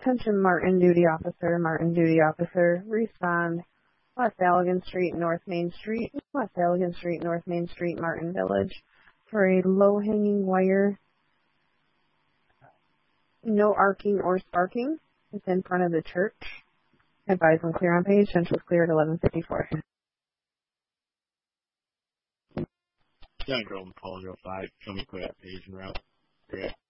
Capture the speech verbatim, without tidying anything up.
Attention Martin duty officer, Martin duty officer, respond. West Allegan Street, North Main Street, West Allegan Street, North Main Street, Martin Village, for a low-hanging wire, no arcing or sparking. It's in front of the church. Advise when clear on page. Central's clear at eleven fifty-four. Young girl in Paul five. Show me clear that page and route. Great.